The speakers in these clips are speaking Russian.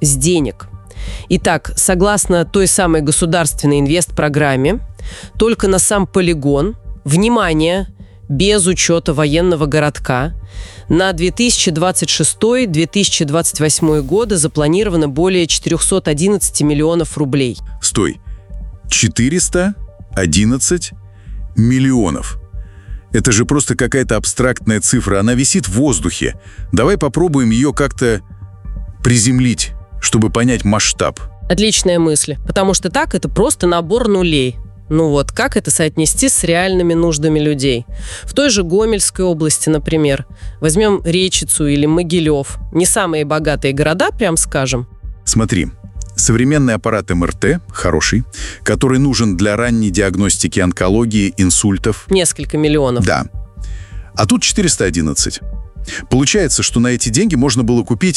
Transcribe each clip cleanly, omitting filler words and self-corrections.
с денег. Итак, согласно той самой государственной инвестпрограмме, только на сам полигон, внимание, без учета военного городка, на 2026-2028 годы запланировано более 411 миллионов рублей. Стой. 411 миллионов. Это же просто какая-то абстрактная цифра. Она висит в воздухе. Давай попробуем ее как-то приземлить, чтобы понять масштаб. Отличная мысль, потому что так это просто набор нулей. Ну вот, как это соотнести с реальными нуждами людей? В той же Гомельской области, например, возьмем Речицу или Могилев. Не самые богатые города, прям скажем. Смотри, современный аппарат МРТ, хороший, который нужен для ранней диагностики онкологии, инсультов. Несколько миллионов. Да. А тут 411. Получается, что на эти деньги можно было купить,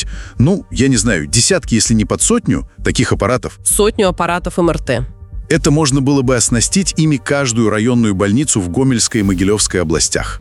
я не знаю, десятки, если не под сотню, таких аппаратов. 100 аппаратов МРТ. Это можно было бы оснастить ими каждую районную больницу в Гомельской и Могилевской областях.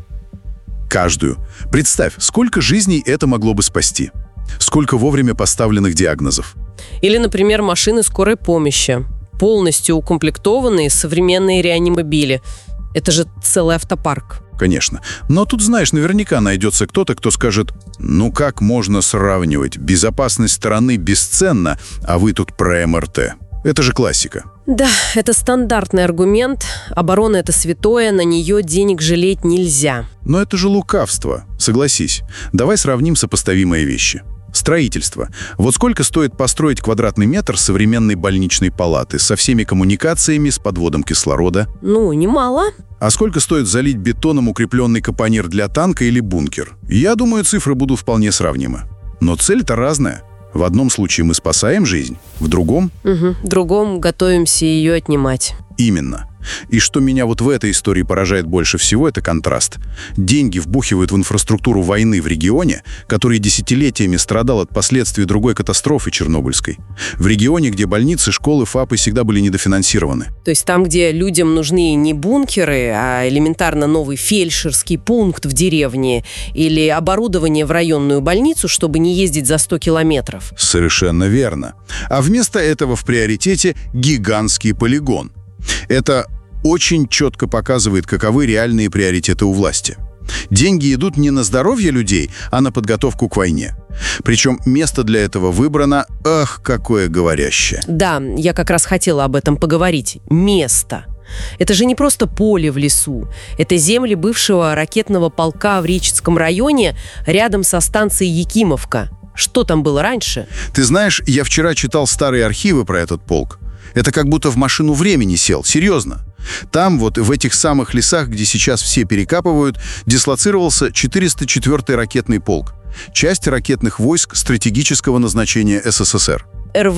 Каждую. Представь, сколько жизней это могло бы спасти. Сколько вовремя поставленных диагнозов. Или, например, машины скорой помощи. Полностью укомплектованные современные реанимобили. Это же целый автопарк. Конечно. Но тут, знаешь, наверняка найдется кто-то, кто скажет, как можно сравнивать? Безопасность страны бесценна, а вы тут про МРТ. Это же классика. Да, это стандартный аргумент. Оборона – это святое, на нее денег жалеть нельзя. Но это же лукавство, согласись. Давай сравним сопоставимые вещи. Строительство. Вот сколько стоит построить квадратный метр современной больничной палаты со всеми коммуникациями, с подводом кислорода? Немало. А сколько стоит залить бетоном укрепленный капонир для танка или бункер? Я думаю, цифры будут вполне сравнимы. Но цель-то разная. В одном случае мы спасаем жизнь, в другом... В другом готовимся ее отнимать. Именно. И что меня вот в этой истории поражает больше всего, это контраст. Деньги вбухивают в инфраструктуру войны в регионе, который десятилетиями страдал от последствий другой катастрофы Чернобыльской. В регионе, где больницы, школы, ФАПы всегда были недофинансированы. То есть там, где людям нужны не бункеры, а элементарно новый фельдшерский пункт в деревне или оборудование в районную больницу, чтобы не ездить за 100 километров. Совершенно верно. А вместо этого в приоритете гигантский полигон. Это очень четко показывает, каковы реальные приоритеты у власти. Деньги идут не на здоровье людей, а на подготовку к войне. Причем место для этого выбрано, какое говорящее. Да, я как раз хотела об этом поговорить. Место. Это же не просто поле в лесу. Это земли бывшего ракетного полка в Речицком районе рядом со станцией Якимовка. Что там было раньше? Ты знаешь, я вчера читал старые архивы про этот полк. Это как будто в машину времени сел, серьезно. Там, вот в этих самых лесах, где сейчас все перекапывают, дислоцировался 404-й ракетный полк. Часть ракетных войск стратегического назначения СССР.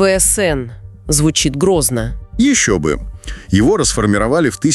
РВСН. Звучит грозно. Еще бы. Его расформировали в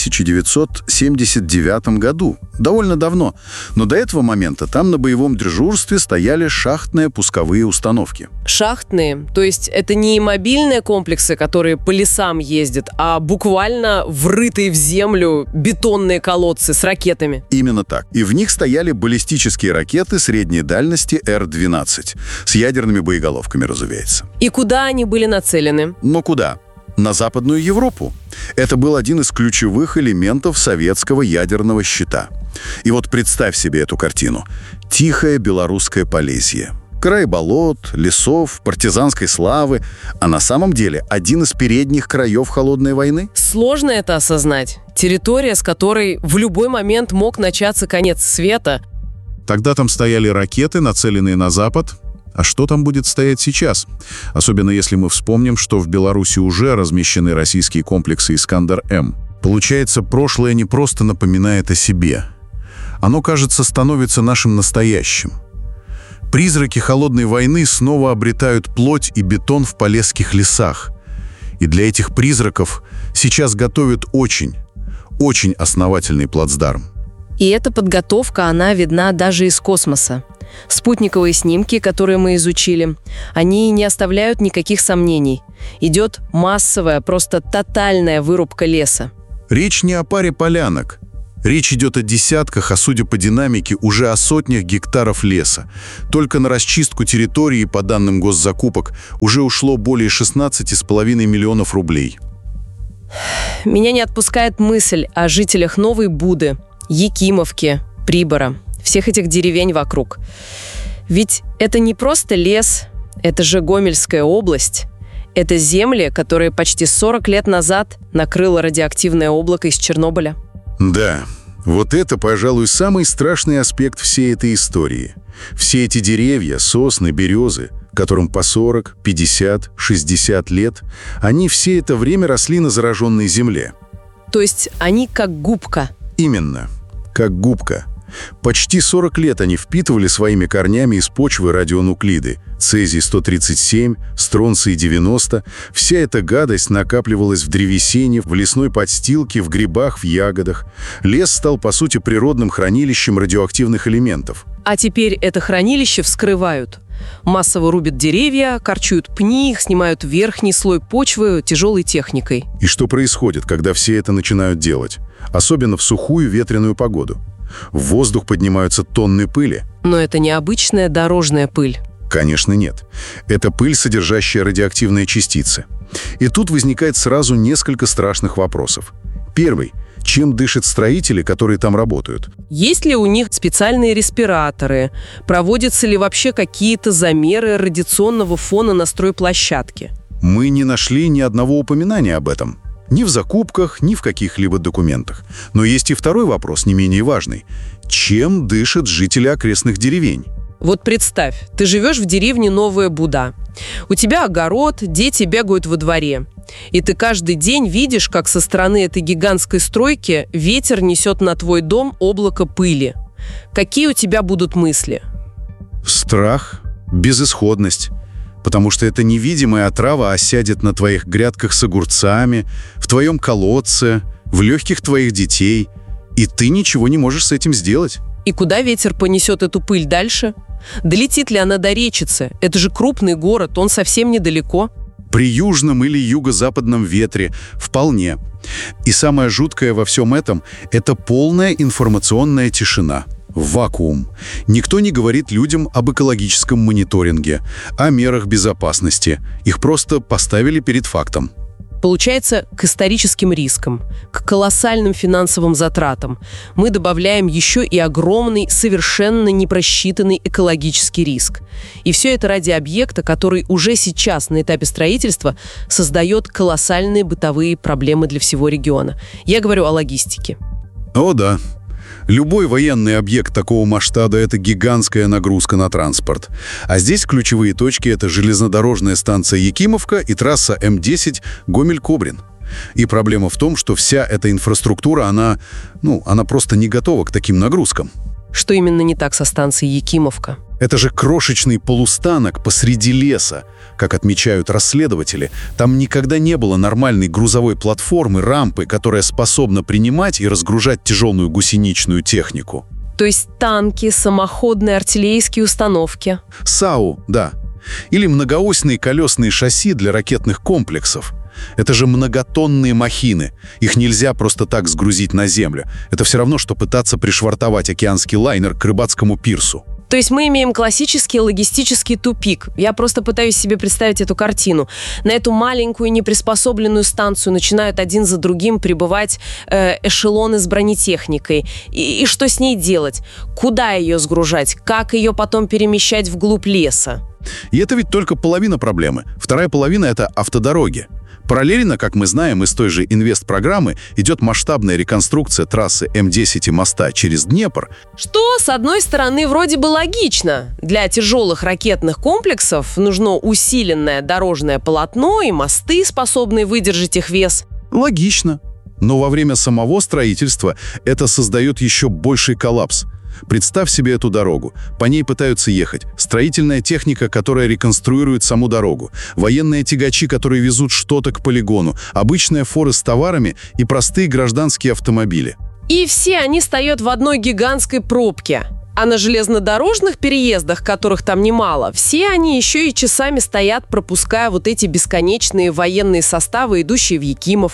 1979 году. Довольно давно. Но до этого момента там на боевом дежурстве стояли шахтные пусковые установки. Шахтные? То есть это не мобильные комплексы, которые по лесам ездят, а буквально врытые в землю бетонные колодцы с ракетами? Именно так. И в них стояли баллистические ракеты средней дальности Р-12. С ядерными боеголовками, разумеется. И куда они были нацелены? Куда? На Западную Европу. Это был один из ключевых элементов советского ядерного щита. И вот представь себе эту картину. Тихое белорусское Полесье. Край болот, лесов, партизанской славы, а на самом деле один из передних краев холодной войны. Сложно это осознать. Территория, с которой в любой момент мог начаться конец света. Тогда там стояли ракеты, нацеленные на Запад. А что там будет стоять сейчас? Особенно если мы вспомним, что в Беларуси уже размещены российские комплексы «Искандер-М». Получается, прошлое не просто напоминает о себе. Оно, кажется, становится нашим настоящим. Призраки холодной войны снова обретают плоть и бетон в полесских лесах. И для этих призраков сейчас готовят очень основательный плацдарм. И эта подготовка, она видна даже из космоса. Спутниковые снимки, которые мы изучили, они не оставляют никаких сомнений. Идет массовая, просто тотальная вырубка леса. Речь не о паре полянок. Речь идет о десятках, а судя по динамике, уже о сотнях гектаров леса. Только на расчистку территории, по данным госзакупок, уже ушло более 16,5 миллионов рублей. Меня не отпускает мысль о жителях Новой Буды, Якимовки, Прибора, всех этих деревень вокруг. Ведь это не просто лес, это же Гомельская область. Это земли, которые почти 40 лет назад накрыло радиоактивное облако из Чернобыля. Да, вот это, пожалуй, самый страшный аспект всей этой истории. Все эти деревья, сосны, березы, которым по 40, 50, 60 лет, они все это время росли на зараженной земле. То есть они как губка. Именно, как губка. Почти 40 лет они впитывали своими корнями из почвы радионуклиды. Цезий-137, стронций-90. Вся эта гадость накапливалась в древесине, в лесной подстилке, в грибах, в ягодах. Лес стал, по сути, природным хранилищем радиоактивных элементов. А теперь это хранилище вскрывают. Массово рубят деревья, корчуют пни, их снимают верхний слой почвы тяжелой техникой. И что происходит, когда все это начинают делать? Особенно в сухую ветреную погоду. В воздух поднимаются тонны пыли. Но это не обычная дорожная пыль. Конечно, нет. Это пыль, содержащая радиоактивные частицы. И тут возникает сразу несколько страшных вопросов. Первый. Чем дышат строители, которые там работают? Есть ли у них специальные респираторы? Проводятся ли вообще какие-то замеры радиационного фона на стройплощадке? Мы не нашли ни одного упоминания об этом. Ни в закупках, ни в каких-либо документах. Но есть и второй вопрос, не менее важный. Чем дышат жители окрестных деревень? Вот представь, ты живешь в деревне Новая Буда. У тебя огород, дети бегают во дворе. И ты каждый день видишь, как со стороны этой гигантской стройки ветер несет на твой дом облако пыли. Какие у тебя будут мысли? Страх, безысходность. Потому что эта невидимая отрава осядет на твоих грядках с огурцами, в твоем колодце, в легких твоих детей. И ты ничего не можешь с этим сделать. И куда ветер понесет эту пыль дальше? Долетит ли она до Речицы? Это же крупный город, он совсем недалеко. При южном или юго-западном ветре вполне. И самое жуткое во всем этом – это полная информационная тишина. Вакуум. Никто не говорит людям об экологическом мониторинге, о мерах безопасности. Их просто поставили перед фактом. Получается, к историческим рискам, к колоссальным финансовым затратам мы добавляем еще и огромный, совершенно непросчитанный экологический риск. И все это ради объекта, который уже сейчас на этапе строительства создает колоссальные бытовые проблемы для всего региона. Я говорю о логистике. О, да. Любой военный объект такого масштаба – это гигантская нагрузка на транспорт. А здесь ключевые точки – это железнодорожная станция Якимовка и трасса М10 Гомель-Кобрин. И проблема в том, что вся эта инфраструктура, она просто не готова к таким нагрузкам. Что именно не так со станцией Якимовка? Это же крошечный полустанок посреди леса. Как отмечают расследователи, там никогда не было нормальной грузовой платформы, рампы, которая способна принимать и разгружать тяжелую гусеничную технику. То есть танки, самоходные артиллерийские установки? САУ, да. Или многоосные колесные шасси для ракетных комплексов. Это же многотонные махины. Их нельзя просто так сгрузить на землю. Это все равно, что пытаться пришвартовать океанский лайнер к рыбацкому пирсу. То есть мы имеем классический логистический тупик. Я просто пытаюсь себе представить эту картину. На эту маленькую неприспособленную станцию начинают один за другим прибывать эшелоны с бронетехникой. И что с ней делать? Куда ее сгружать? Как ее потом перемещать вглубь леса? И это ведь только половина проблемы. Вторая половина – это автодороги. Параллельно, как мы знаем из той же инвестпрограммы, идет масштабная реконструкция трассы М10 и моста через Днепр. Что, с одной стороны, вроде бы логично. Для тяжелых ракетных комплексов нужно усиленное дорожное полотно и мосты, способные выдержать их вес. Логично. Но во время самого строительства это создает еще больший коллапс. Представь себе эту дорогу. По ней пытаются ехать строительная техника, которая реконструирует саму дорогу, военные тягачи, которые везут что-то к полигону, обычные форы с товарами и простые гражданские автомобили. И все они стоят в одной гигантской пробке. А на железнодорожных переездах, которых там немало, все они еще и часами стоят, пропуская вот эти бесконечные военные составы, идущие в Якимовку.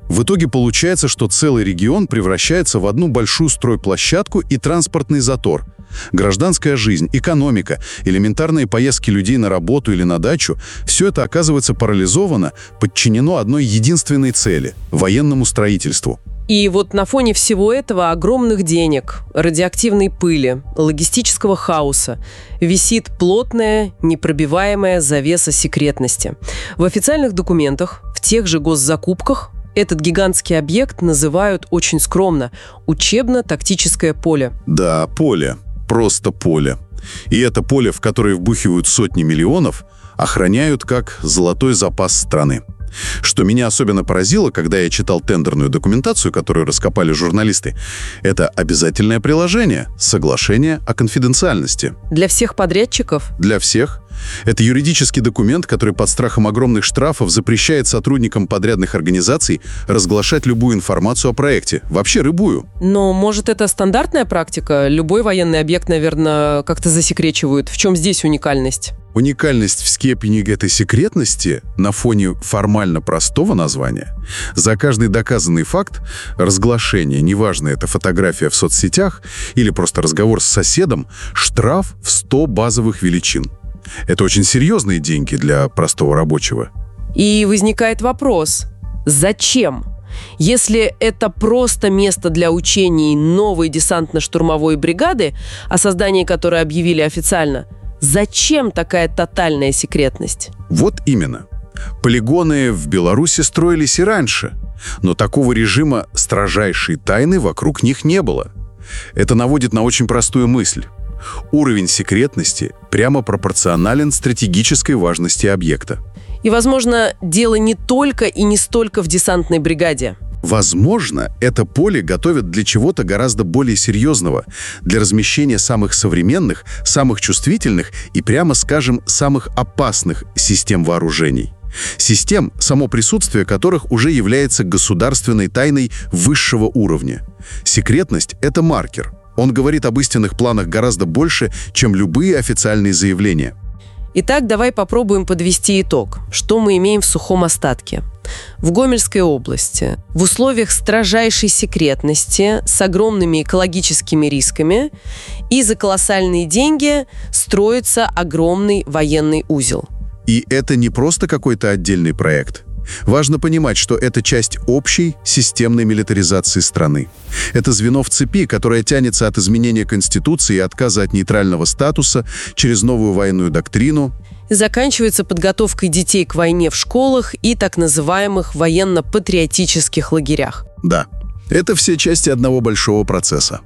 В итоге получается, что целый регион превращается в одну большую стройплощадку и транспортный затор. Гражданская жизнь, экономика, элементарные поездки людей на работу или на дачу – все это оказывается парализовано, подчинено одной единственной цели – военному строительству. И вот на фоне всего этого огромных денег, радиоактивной пыли, логистического хаоса висит плотная, непробиваемая завеса секретности. В официальных документах, в тех же госзакупках этот гигантский объект называют очень скромно «учебно-тактическое поле». Да, поле. Просто поле. И это поле, в которое вбухивают сотни миллионов, охраняют как золотой запас страны. Что меня особенно поразило, когда я читал тендерную документацию, которую раскопали журналисты, это обязательное приложение – соглашение о конфиденциальности. Для всех подрядчиков? Для всех. Это юридический документ, который под страхом огромных штрафов запрещает сотрудникам подрядных организаций разглашать любую информацию о проекте, вообще любую. Но, может, это стандартная практика? Любой военный объект, наверное, как-то засекречивают. В чем здесь уникальность? Уникальность в степени этой секретности на фоне формально простого названия. За каждый доказанный факт разглашения, неважно, это фотография в соцсетях или просто разговор с соседом, штраф в 100 базовых величин. Это очень серьезные деньги для простого рабочего. И возникает вопрос, зачем? Если это просто место для учений новой десантно-штурмовой бригады, о создании которой объявили официально, зачем такая тотальная секретность? Вот именно. Полигоны в Беларуси строились и раньше, но такого режима строжайшей тайны вокруг них не было. Это наводит на очень простую мысль. Уровень секретности прямо пропорционален стратегической важности объекта. И, возможно, дело не только и не столько в десантной бригаде. Возможно, это поле готовят для чего-то гораздо более серьезного, для размещения самых современных, самых чувствительных и, прямо скажем, самых опасных систем вооружений. Систем, само присутствие которых уже является государственной тайной высшего уровня. Секретность – это маркер. Он говорит об истинных планах гораздо больше, чем любые официальные заявления. Итак, давай попробуем подвести итог. Что мы имеем в сухом остатке? В Гомельской области в условиях строжайшей секретности с огромными экологическими рисками и за колоссальные деньги строится огромный военный узел. И это не просто какой-то отдельный проект. Важно понимать, что это часть общей системной милитаризации страны. Это звено в цепи, которое тянется от изменения Конституции и отказа от нейтрального статуса через новую военную доктрину. И заканчивается подготовкой детей к войне в школах и так называемых военно-патриотических лагерях. Да, это все части одного большого процесса.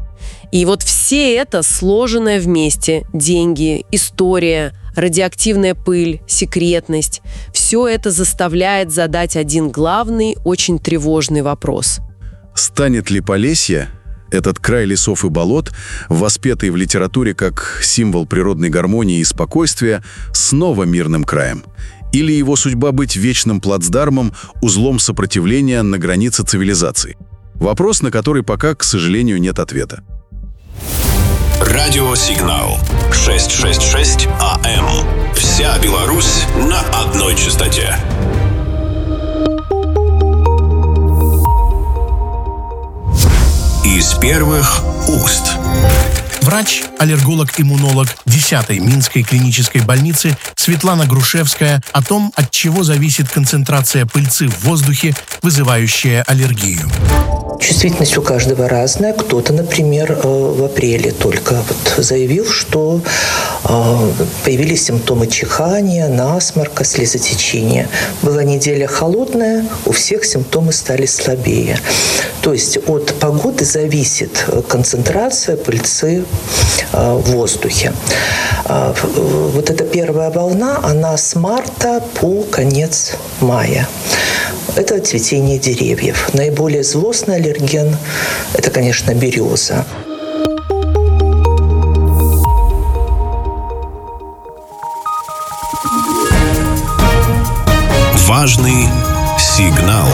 И вот все это сложенное вместе – деньги, история, радиоактивная пыль, секретность – все это заставляет задать один главный, очень тревожный вопрос. Станет ли Полесье, этот край лесов и болот, воспетый в литературе как символ природной гармонии и спокойствия, снова мирным краем? Или его судьба быть вечным плацдармом, узлом сопротивления на границе цивилизаций? Вопрос, на который пока, к сожалению, нет ответа. Радиосигнал 666 АМ. Вся Беларусь на одной частоте. Из первых уст. Врач-аллерголог-иммунолог 10-й Минской клинической больницы Светлана Грушевская о том, от чего зависит концентрация пыльцы в воздухе, вызывающая аллергию. Чувствительность у каждого разная. Кто-то, например, в апреле только заявил, что появились симптомы чихания, насморка, слезотечения. Была неделя холодная, у всех симптомы стали слабее. То есть от погоды зависит концентрация пыльцы в воздухе. Вот эта первая волна, она с марта по конец мая. Это цветение деревьев. Наиболее злостный аллерген – это, конечно, береза. Важный сигнал.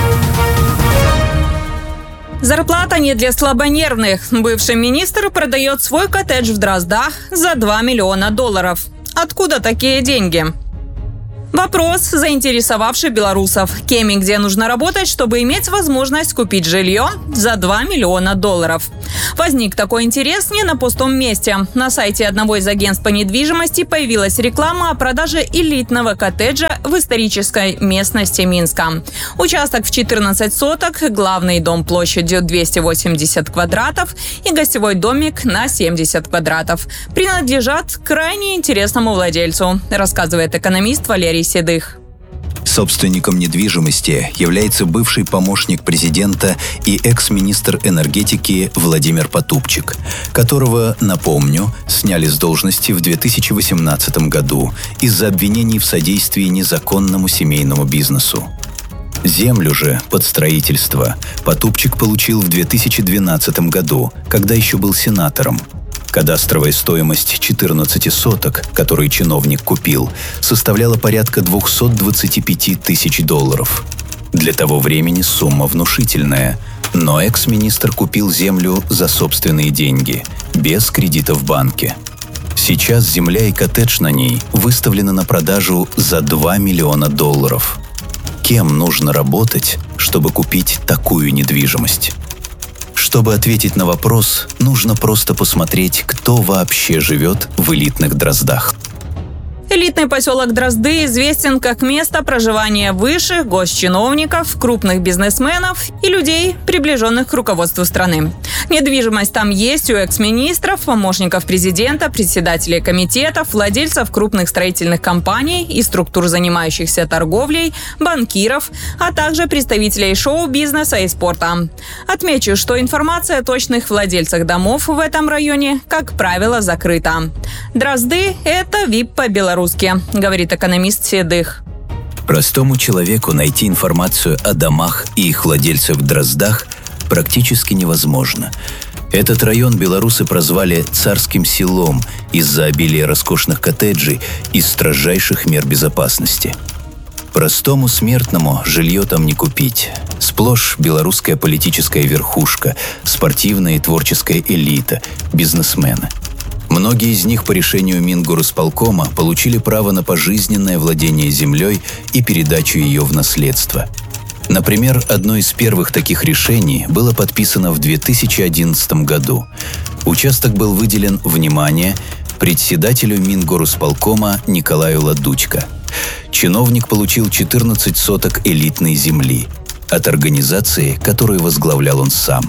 Зарплата не для слабонервных. Бывший министр продает свой коттедж в Дроздах за $2 миллиона. Откуда такие деньги? Вопрос, заинтересовавший белорусов. Кем и где нужно работать, чтобы иметь возможность купить жилье за $2 миллиона. Возник такой интерес не на пустом месте. На сайте одного из агентств по недвижимости появилась реклама о продаже элитного коттеджа в исторической местности Минска. Участок в 14 соток, главный дом площадью 280 квадратов и гостевой домик на 70 квадратов принадлежат крайне интересному владельцу, рассказывает экономист Валерий Седых. Собственником недвижимости является бывший помощник президента и экс-министр энергетики Владимир Потупчик, которого, напомню, сняли с должности в 2018 году из-за обвинений в содействии незаконному семейному бизнесу. Землю же под строительство Потупчик получил в 2012 году, когда еще был сенатором. Кадастровая стоимость 14 соток, которые чиновник купил, составляла порядка $225 тысяч. Для того времени сумма внушительная, но экс-министр купил землю за собственные деньги, без кредита в банке. Сейчас земля и коттедж на ней выставлены на продажу за $2 миллиона. Кем нужно работать, чтобы купить такую недвижимость? Чтобы ответить на вопрос, нужно просто посмотреть, кто вообще живет в элитных Дроздах. Элитный поселок Дрозды известен как место проживания высших госчиновников, крупных бизнесменов и людей, приближенных к руководству страны. Недвижимость там есть у экс-министров, помощников президента, председателей комитетов, владельцев крупных строительных компаний и структур, занимающихся торговлей, банкиров, а также представителей шоу-бизнеса и спорта. Отмечу, что информация о точных владельцах домов в этом районе, как правило, закрыта. Дрозды – это ВИП по-белорусски, говорит экономист Седых. Простому человеку найти информацию о домах и их владельцах в Дроздах практически невозможно. Этот район белорусы прозвали «царским селом» из-за обилия роскошных коттеджей и строжайших мер безопасности. Простому смертному жилье там не купить. Сплошь белорусская политическая верхушка, спортивная и творческая элита, бизнесмены. Многие из них по решению Мингорисполкома получили право на пожизненное владение землей и передачу ее в наследство. Например, одно из первых таких решений было подписано в 2011 году. Участок был выделен, внимание, председателю Мингорисполкома Николаю Ладучко. Чиновник получил 14 соток элитной земли от организации, которую возглавлял он сам.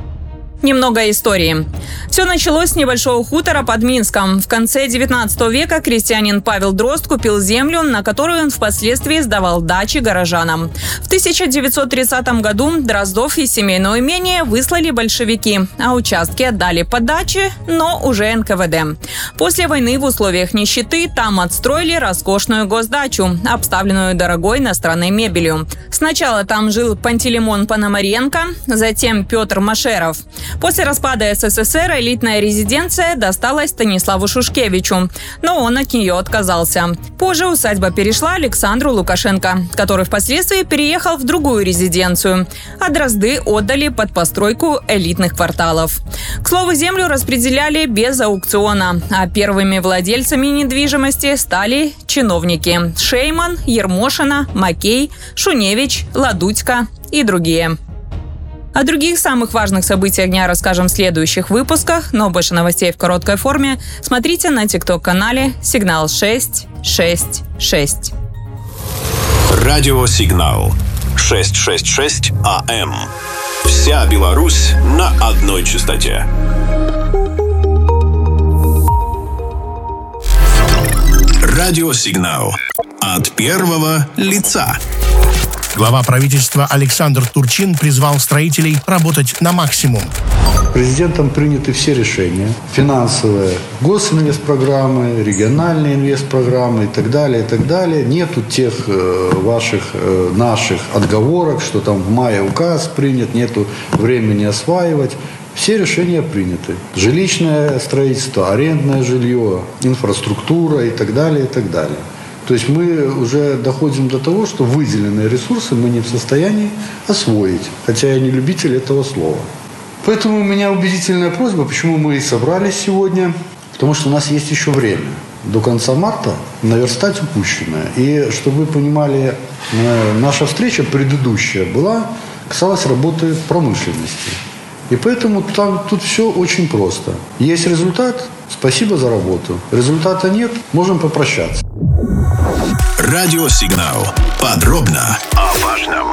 Немного истории. Все началось с небольшого хутора под Минском. В конце 19 века крестьянин Павел Дрозд купил землю, на которую он впоследствии сдавал дачи горожанам. В 1930 году Дроздов из семейного имения выслали большевики, а участки отдали под дачи, но уже НКВД. После войны в условиях нищеты там отстроили роскошную госдачу, обставленную дорогой иностранной мебелью. Сначала там жил Пантелеймон Пономаренко, затем Петр Машеров. После распада СССР элитная резиденция досталась Станиславу Шушкевичу, но он от нее отказался. Позже усадьба перешла Александру Лукашенко, который впоследствии переехал в другую резиденцию, а Дрозды отдали под постройку элитных кварталов. К слову, землю распределяли без аукциона, а первыми владельцами недвижимости стали чиновники – Шейман, Ермошина, Макей, Шуневич, Ладудько и другие. О других самых важных событиях дня расскажем в следующих выпусках, но больше новостей в короткой форме смотрите на TikTok-канале «Сигнал 666». Радиосигнал 666 АМ. Вся Беларусь на одной частоте. Радиосигнал от первого лица. Глава правительства Александр Турчин призвал строителей работать на максимум. Президентом приняты все решения. Финансовые, госинвестпрограммы, региональные инвестпрограммы и так далее, и так далее. Нету тех наших отговорок, что там в мае указ принят, нету времени осваивать. Все решения приняты. Жилищное строительство, арендное жилье, инфраструктура и так далее, и так далее. То есть мы уже доходим до того, что выделенные ресурсы мы не в состоянии освоить. Хотя я не любитель этого слова. Поэтому у меня убедительная просьба, почему мы и собрались сегодня. Потому что у нас есть еще время. до конца марта наверстать упущенное. И чтобы вы понимали, наша встреча предыдущая касалась работы промышленности. И поэтому тут все очень просто. Есть результат – спасибо за работу. Результата нет – можем попрощаться. Радиосигнал. Подробно о важном.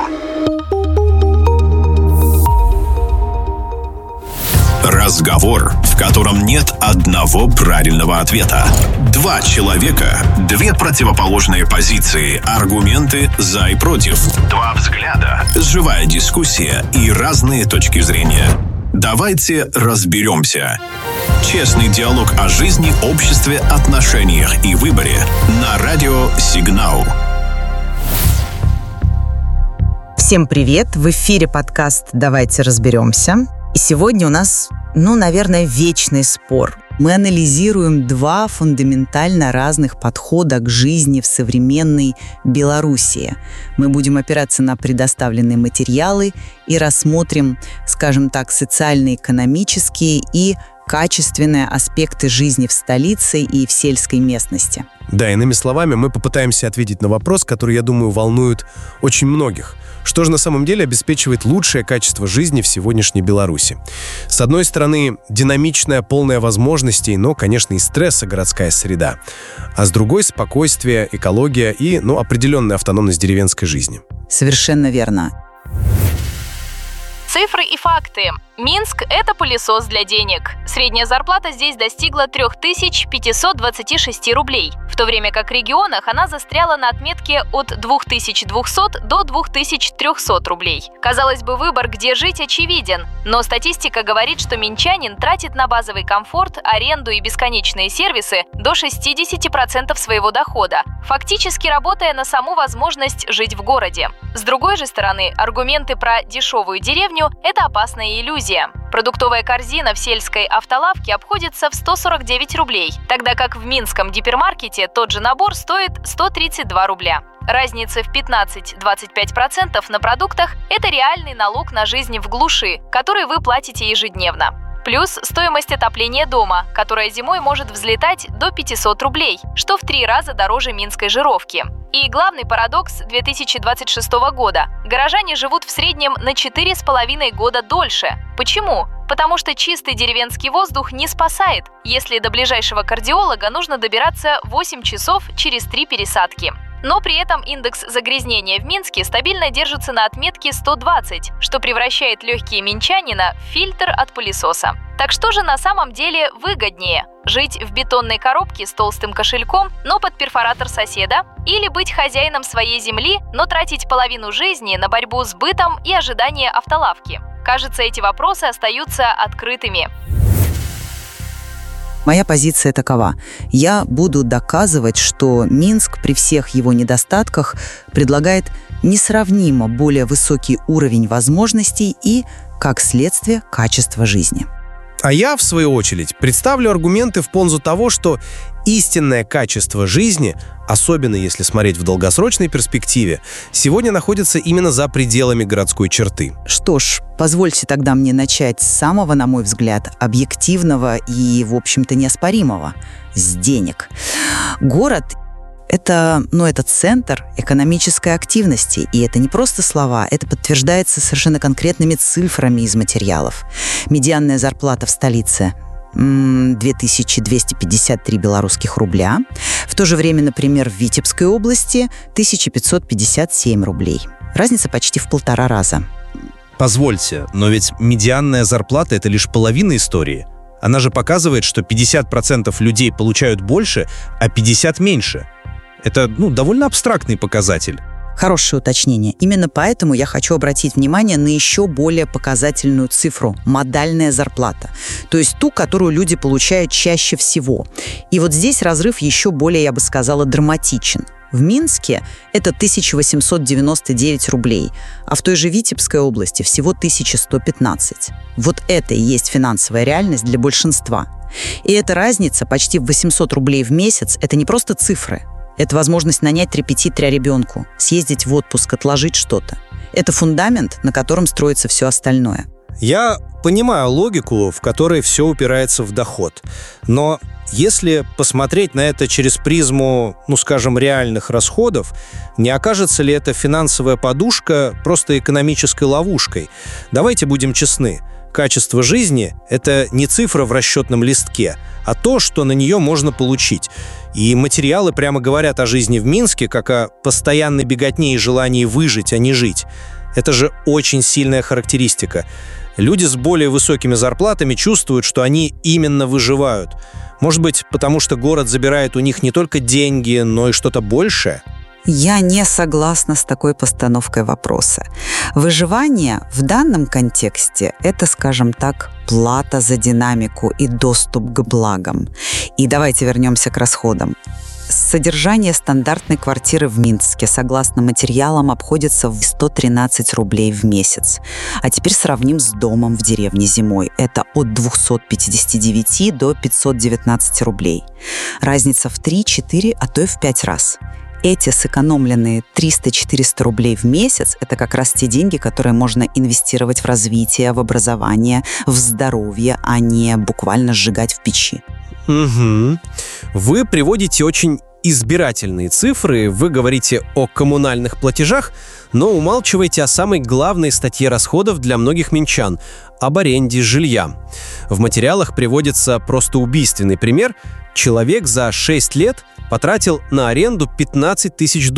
Разговор, в котором нет одного правильного ответа. Два человека, две противоположные позиции, аргументы за и против. Два взгляда, живая дискуссия и разные точки зрения. Давайте разберемся. Честный диалог о жизни, обществе, отношениях и выборе на радио «Сигнал». Всем привет! В эфире подкаст «Давайте разберемся». И сегодня у нас, наверное, вечный спор. Мы анализируем два фундаментально разных подхода к жизни в современной Белоруссии. Мы будем опираться на предоставленные материалы и рассмотрим, скажем так, социально-экономические и качественные аспекты жизни в столице и в сельской местности. Да, иными словами, мы попытаемся ответить на вопрос, который, я думаю, волнует очень многих. Что же на самом деле обеспечивает лучшее качество жизни в сегодняшней Беларуси? С одной стороны, динамичная, полная возможностей, но, конечно, и стресса городская среда. А с другой — спокойствие, экология и, определенная автономность деревенской жизни. Совершенно верно. Цифры и факты. Минск – это пылесос для денег. Средняя зарплата здесь достигла 3526 рублей, в то время как в регионах она застряла на отметке от 2200 до 2300 рублей. Казалось бы, выбор, где жить, очевиден, но статистика говорит, что минчанин тратит на базовый комфорт, аренду и бесконечные сервисы до 60% своего дохода, фактически работая на саму возможность жить в городе. С другой же стороны, аргументы про дешевую деревню – это опасная иллюзия. Продуктовая корзина в сельской автолавке обходится в 149 рублей, тогда как в минском гипермаркете тот же набор стоит 132 рубля. Разница в 15-25% на продуктах – это реальный налог на жизнь в глуши, который вы платите ежедневно. Плюс стоимость отопления дома, которая зимой может взлетать до 500 рублей, что в 3 раза дороже минской жировки. И главный парадокс 2026 года – горожане живут в среднем на 4,5 года дольше. Почему? Потому что чистый деревенский воздух не спасает, если до ближайшего кардиолога нужно добираться 8 часов через 3 пересадки. Но при этом индекс загрязнения в Минске стабильно держится на отметке 120, что превращает легкие минчанина в фильтр от пылесоса. Так что же на самом деле выгоднее? Жить в бетонной коробке с толстым кошельком, но под перфоратор соседа? Или быть хозяином своей земли, но тратить половину жизни на борьбу с бытом и ожидание автолавки? Кажется, эти вопросы остаются открытыми. Моя позиция такова. Я буду доказывать, что Минск при всех его недостатках предлагает несравнимо более высокий уровень возможностей и, как следствие, качество жизни. А я, в свою очередь, представлю аргументы в пользу того, что истинное качество жизни, особенно если смотреть в долгосрочной перспективе, сегодня находится именно за пределами городской черты. Что ж, позвольте тогда мне начать с самого, на мой взгляд, объективного и, в общем-то, неоспоримого – с денег. Город – это центр экономической активности, и это не просто слова, это подтверждается совершенно конкретными цифрами из материалов. Медианная зарплата в столице – 2253 белорусских рубля. В то же время, например, в Витебской области 1557 рублей. Разница почти в 1,5 раза. Позвольте, но ведь медианная зарплата – это лишь половина истории. Она же показывает, что 50% людей получают больше, а 50% меньше. Это, довольно абстрактный показатель. Хорошее уточнение. Именно поэтому я хочу обратить внимание на еще более показательную цифру – модальная зарплата. То есть ту, которую люди получают чаще всего. И вот здесь разрыв еще более, я бы сказала, драматичен. В Минске это 1899 рублей, а в той же Витебской области всего 1115. Вот это и есть финансовая реальность для большинства. И эта разница почти в 800 рублей в месяц – это не просто цифры. Это возможность нанять репетитора ребенку, съездить в отпуск, отложить что-то. Это фундамент, на котором строится все остальное. Я понимаю логику, в которой все упирается в доход. Но если посмотреть на это через призму, скажем, реальных расходов, не окажется ли эта финансовая подушка просто экономической ловушкой? Давайте будем честны. Качество жизни – это не цифра в расчетном листке, а то, что на нее можно получить. И материалы прямо говорят о жизни в Минске, как о постоянной беготне и желании выжить, а не жить. Это же очень сильная характеристика. Люди с более высокими зарплатами чувствуют, что они именно выживают. Может быть, потому что город забирает у них не только деньги, но и что-то большее? Я не согласна с такой постановкой вопроса. Выживание в данном контексте – это, скажем так, плата за динамику и доступ к благам. И давайте вернемся к расходам. Содержание стандартной квартиры в Минске, согласно материалам, обходится в 113 рублей в месяц. А теперь сравним с домом в деревне зимой. Это от 259 до 519 рублей. Разница в 3-4, а то и в 5 раз. Эти сэкономленные 300-400 рублей в месяц – это как раз те деньги, которые можно инвестировать в развитие, в образование, в здоровье, а не буквально сжигать в печи. Угу. Вы приводите очень избирательные цифры, вы говорите о коммунальных платежах, но умалчиваете о самой главной статье расходов для многих минчан – об аренде жилья. В материалах приводится просто убийственный пример. Человек за 6 лет потратил на аренду $15 тысяч.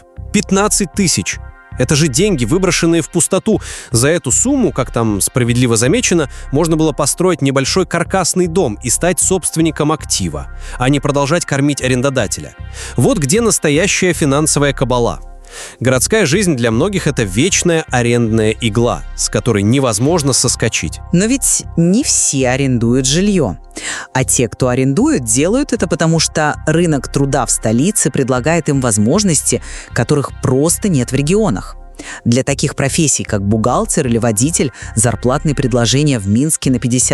15 тысяч! Это же деньги, выброшенные в пустоту. За эту сумму, как там справедливо замечено, можно было построить небольшой каркасный дом и стать собственником актива, а не продолжать кормить арендодателя. Вот где настоящая финансовая кабала. Городская жизнь для многих – это вечная арендная игла, с которой невозможно соскочить. Но ведь не все арендуют жилье. А те, кто арендует, делают это потому, что рынок труда в столице предлагает им возможности, которых просто нет в регионах. Для таких профессий, как бухгалтер или водитель, зарплатные предложения в Минске на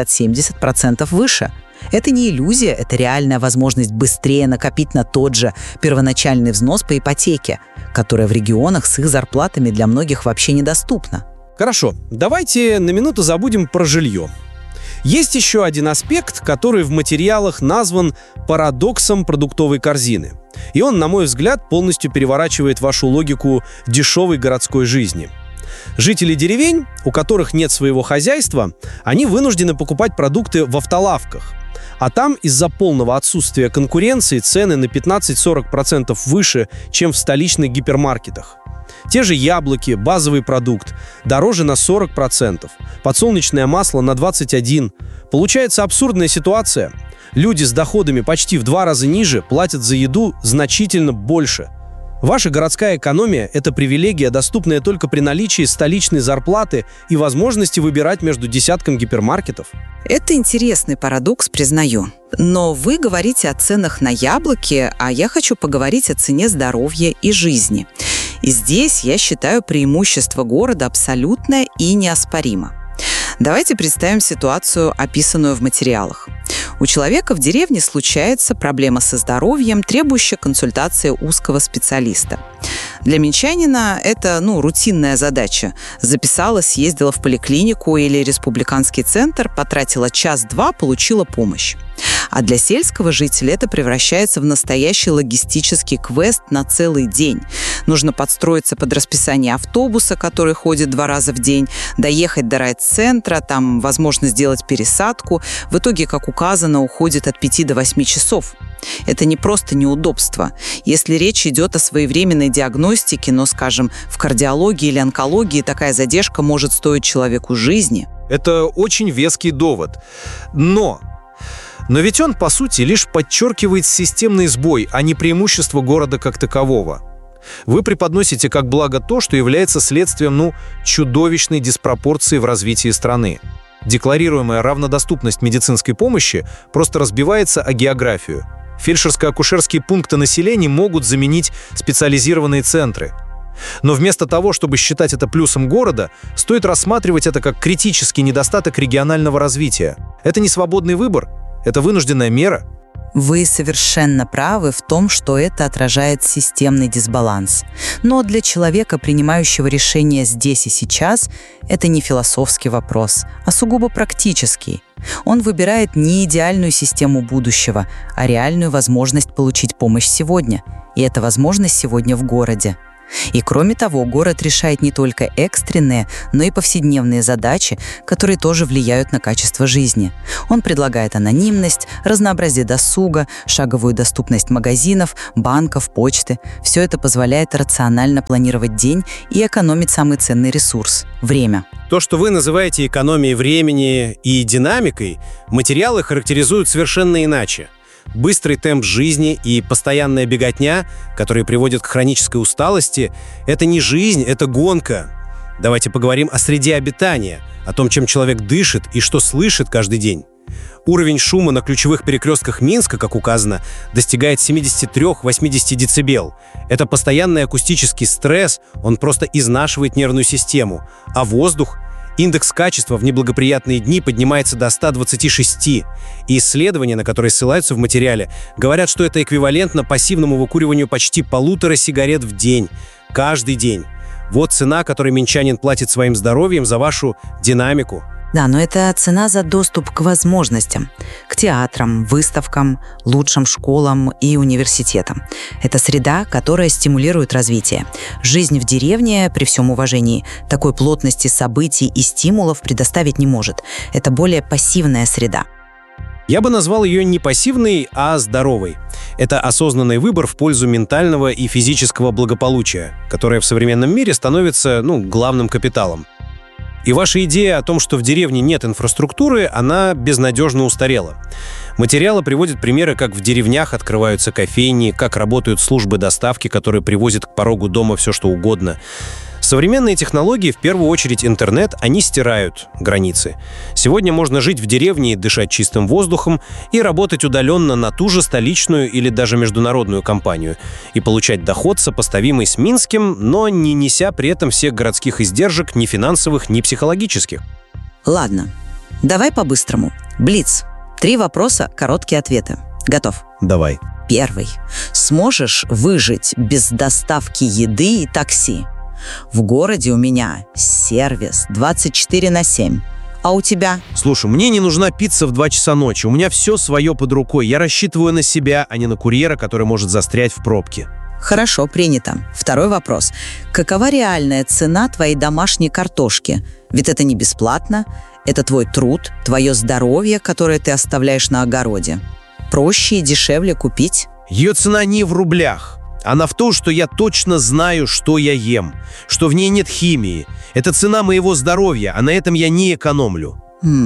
50-70% выше. Это не иллюзия, это реальная возможность быстрее накопить на тот же первоначальный взнос по ипотеке, которая в регионах с их зарплатами для многих вообще недоступна. Хорошо, давайте на минуту забудем про жилье. Есть еще один аспект, который в материалах назван парадоксом продуктовой корзины. И он, на мой взгляд, полностью переворачивает вашу логику дешевой городской жизни. Жители деревень, у которых нет своего хозяйства, они вынуждены покупать продукты в автолавках. А там из-за полного отсутствия конкуренции цены на 15-40% выше, чем в столичных гипермаркетах. Те же яблоки, базовый продукт, дороже на 40%, подсолнечное масло на 21%. Получается абсурдная ситуация. Люди с доходами почти в 2 раза ниже платят за еду значительно больше. Ваша городская экономия – это привилегия, доступная только при наличии столичной зарплаты и возможности выбирать между десятком гипермаркетов. Это интересный парадокс, признаю. Но вы говорите о ценах на яблоки, а я хочу поговорить о цене здоровья и жизни. И здесь, я считаю, преимущество города абсолютное и неоспоримо. Давайте представим ситуацию, описанную в материалах. У человека в деревне случается проблема со здоровьем, требующая консультации узкого специалиста. Для минчанина это, рутинная задача. Записалась, съездила в поликлинику или республиканский центр, потратила час-два, получила помощь. А для сельского жителя это превращается в настоящий логистический квест на целый день. Нужно подстроиться под расписание автобуса, который ходит 2 раза в день, доехать до райцентра, там возможно сделать пересадку. В итоге, как указано, уходит от 5 до 8 часов. Это не просто неудобство. Если речь идет о своевременной диагностике, но, скажем, в кардиологии или онкологии такая задержка может стоить человеку жизни. Это очень веский довод. Но ведь он, по сути, лишь подчеркивает системный сбой, а не преимущество города как такового. Вы преподносите как благо то, что является следствием, чудовищной диспропорции в развитии страны. Декларируемая равнодоступность медицинской помощи просто разбивается о географию. Фельдшерско-акушерские пункты населения могут заменить специализированные центры. Но вместо того, чтобы считать это плюсом города, стоит рассматривать это как критический недостаток регионального развития. Это не свободный выбор, это вынужденная мера. Вы совершенно правы в том, что это отражает системный дисбаланс. Но для человека, принимающего решения здесь и сейчас, это не философский вопрос, а сугубо практический. Он выбирает не идеальную систему будущего, а реальную возможность получить помощь сегодня. И эта возможность сегодня в городе. И кроме того, город решает не только экстренные, но и повседневные задачи, которые тоже влияют на качество жизни. Он предлагает анонимность, разнообразие досуга, шаговую доступность магазинов, банков, почты. Все это позволяет рационально планировать день и экономить самый ценный ресурс – время. То, что вы называете экономией времени и динамикой, материалы характеризуют совершенно иначе. Быстрый темп жизни и постоянная беготня, которые приводят к хронической усталости, это не жизнь, это гонка. Давайте поговорим о среде обитания, о том, чем человек дышит и что слышит каждый день. Уровень шума на ключевых перекрестках Минска, как указано, достигает 73-80 дБ. Это постоянный акустический стресс, он просто изнашивает нервную систему. А воздух? Индекс качества в неблагоприятные дни поднимается до 126. И исследования, на которые ссылаются в материале, говорят, что это эквивалентно пассивному выкуриванию почти 1,5 сигарет в день. Каждый день. Вот цена, которую минчанин платит своим здоровьем за вашу динамику. Да, но это цена за доступ к возможностям, к театрам, выставкам, лучшим школам и университетам. Это среда, которая стимулирует развитие. Жизнь в деревне, при всем уважении, такой плотности событий и стимулов предоставить не может. Это более пассивная среда. Я бы назвал ее не пассивной, а здоровой. Это осознанный выбор в пользу ментального и физического благополучия, которое в современном мире становится, главным капиталом. И ваша идея о том, что в деревне нет инфраструктуры, она безнадежно устарела. Материалы приводят примеры, как в деревнях открываются кофейни, как работают службы доставки, которые привозят к порогу дома все, что угодно. Современные технологии, в первую очередь интернет, они стирают границы. Сегодня можно жить в деревне и дышать чистым воздухом, и работать удаленно на ту же столичную или даже международную компанию, и получать доход, сопоставимый с минским, но не неся при этом всех городских издержек ни финансовых, ни психологических. Ладно, давай по-быстрому. Блиц. 3 вопроса, короткие ответы. Готов? Давай. Первый. Сможешь выжить без доставки еды и такси? В городе у меня сервис 24/7. А у тебя? Слушай, мне не нужна пицца в 2 часа ночи. У меня все свое под рукой. Я рассчитываю на себя, а не на курьера, который может застрять в пробке. Хорошо, принято. Второй вопрос. Какова реальная цена твоей домашней картошки? Ведь это не бесплатно. Это твой труд, твое здоровье, которое ты оставляешь на огороде. Проще и дешевле купить? Ее цена не в рублях. Она в том, что я точно знаю, что я ем, что в ней нет химии. Это цена моего здоровья, а на этом я не экономлю.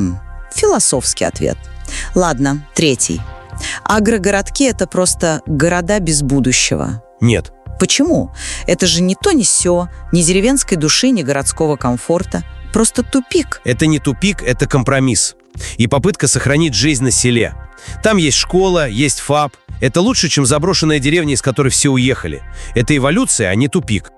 Философский ответ. Ладно, третий. Агрогородки – это просто города без будущего. Нет. Почему? Это же ни то, ни сё, ни деревенской души, ни городского комфорта. Просто тупик. Это не тупик, это компромисс. И попытка сохранить жизнь на селе. Там есть школа, есть ФАП. Это лучше, чем заброшенная деревня, из которой все уехали. Это эволюция, а не тупик.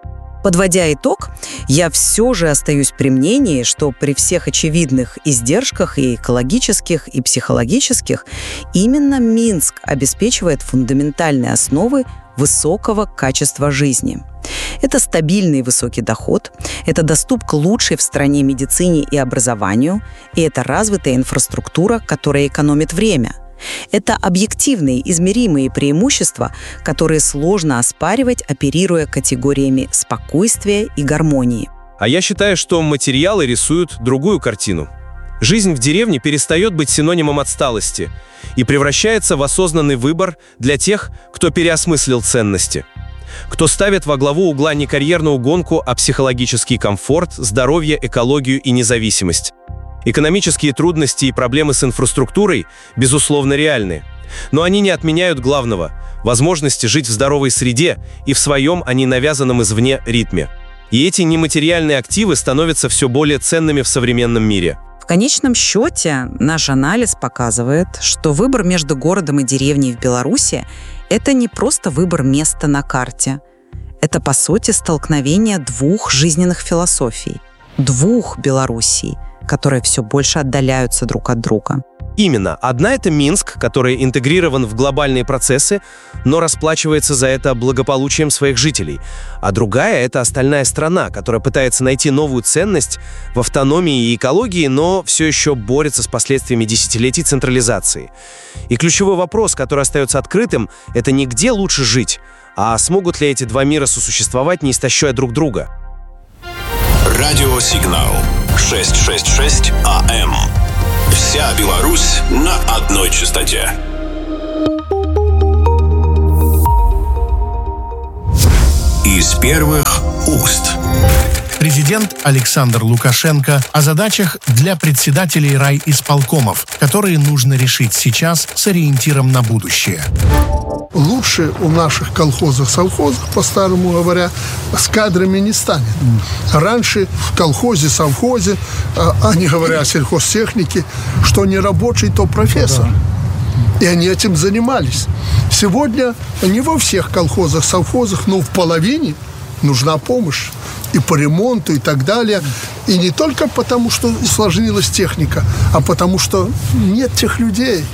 Подводя итог, я все же остаюсь при мнении, что при всех очевидных издержках и экологических, и психологических, именно Минск обеспечивает фундаментальные основы высокого качества жизни. Это стабильный высокий доход, это доступ к лучшей в стране медицине и образованию, и это развитая инфраструктура, которая экономит время. Это объективные, измеримые преимущества, которые сложно оспаривать, оперируя категориями спокойствия и гармонии. А я считаю, что материалы рисуют другую картину. Жизнь в деревне перестает быть синонимом отсталости и превращается в осознанный выбор для тех, кто переосмыслил ценности. Кто ставит во главу угла не карьерную гонку, а психологический комфорт, здоровье, экологию и независимость. Экономические трудности и проблемы с инфраструктурой, безусловно, реальны. Но они не отменяют главного – возможности жить в здоровой среде и в своем, а не навязанном извне ритме. И эти нематериальные активы становятся все более ценными в современном мире. В конечном счете наш анализ показывает, что выбор между городом и деревней в Беларуси – это не просто выбор места на карте. Это, по сути, столкновение 2 жизненных философий, 2 Белоруссий, которые все больше отдаляются друг от друга. Именно. Одна — это Минск, который интегрирован в глобальные процессы, но расплачивается за это благополучием своих жителей. А другая — это остальная страна, которая пытается найти новую ценность в автономии и экологии, но все еще борется с последствиями десятилетий централизации. И ключевой вопрос, который остается открытым, это не где лучше жить, а смогут ли эти два мира сосуществовать, не истощая друг друга. Радиосигнал 666 АМ. Вся Беларусь на одной частоте. Из первых уст. Президент Александр Лукашенко о задачах для председателей райисполкомов, которые нужно решить сейчас с ориентиром на будущее. Лучше у наших колхозах, совхозах, по-старому говоря, с кадрами не станет. Раньше в колхозе, совхозе, а не говоря о сельхозтехнике, что не рабочий, то профессор. И они этим занимались. Сегодня не во всех колхозах, совхозах, но в половине нужна помощь. И по ремонту, и так далее. И не только потому, что усложнилась техника, а потому, что нет тех людей.